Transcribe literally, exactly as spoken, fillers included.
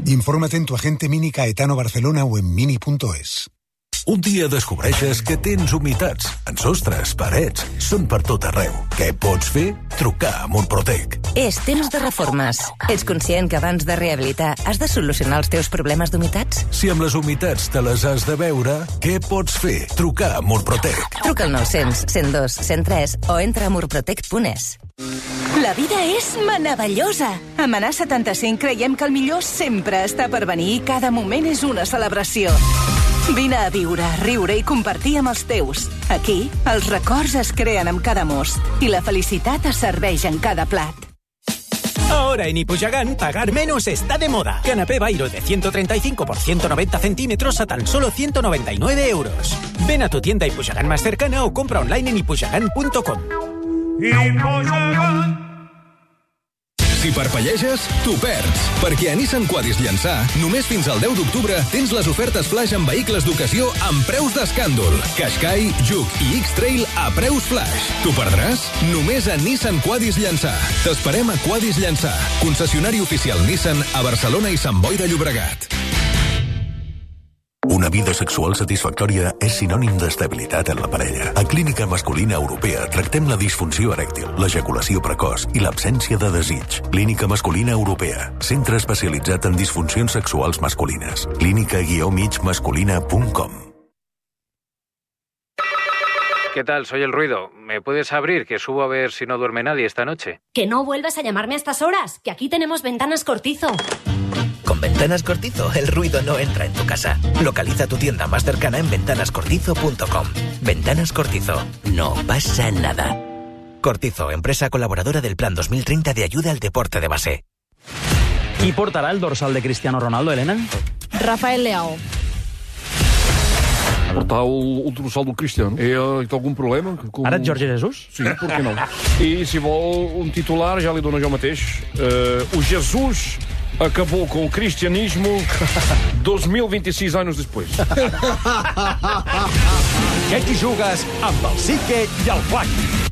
Infórmate en tu agente Mini Caetano Barcelona o en mini punto es. Un dia descobreixes que tens humitats en sostres, parets, són per tot arreu. Què pots fer? Trucar a Murprotec. És temps de reformes. Ets conscient que abans de rehabilitar has de solucionar els teus problemes d'humitats? Si amb les humitats te les has de veure, què pots fer? Trucar a Murprotec. Truca al nou cents, cent dos, cent tres o entra a murprotec punt es. La vida és meravellosa. A Manà setanta-cinc creiem que el millor sempre està per venir i cada moment és una celebració. Vine a viure, a riure i compartir amb els teus. Aquí, els records es creen amb cada most i la felicitat es serveix en cada plat. Ahora en Ipujagan, pagar menos está de moda. Canapé Bairo de ciento treinta y cinco por ciento noventa centímetros a tan solo ciento noventa y nueve euros. Ven a tu tienda Ipujagan más cercana o compra online en ipujagan punto com. Ipujagan. Si parpelleges, t'ho perds. Perquè a Nissan Quadis Llançà, només fins al deu d'octubre, tens les ofertes flash en vehicles d'ocasió amb preus d'escàndol. Qashqai, Juke i X-Trail a preus flash. T'ho perdràs? Només a Nissan Quadis Llançà. T'esperem a Quadis Llançà, concessionari oficial Nissan a Barcelona i Sant Boi de Llobregat. Una vida sexual satisfactòria és sinònim d'estabilitat en la parella. A Clínica Masculina Europea tractem la disfunció erèctil, l'ejaculació precoç i l'absència de desig. Clínica Masculina Europea, centre especialitzat en disfuncions sexuals masculines. clínica guió mig masculina punt com. ¿Qué tal? Soy el Ruido. ¿Me puedes abrir? Que subo a ver si no duerme nadie esta noche. Que no vuelvas a llamarme a estas horas, que aquí tenemos Ventanas Cortizo. Con Ventanas Cortizo, el ruido no entra en tu casa. Localiza tu tienda más cercana en ventanas cortizo punto com. Ventanas Cortizo. No pasa nada. Cortizo, empresa colaboradora del Plan dos mil treinta de ayuda al deporte de base. Qui portarà el dorsal de Cristiano Ronaldo, Elena? Rafael Leao. Portar el, el dorsal del Cristiano. Eh, té algun problema? Com... Ara et Jorge Jesus? Sí, per què no? I si vol un titular, ja li dono jo mateix. Uh, o Jesus acabou com o cristianismo dos mil vinte-sis anos depois. Que aquí jugues amb el Psique i el Flac.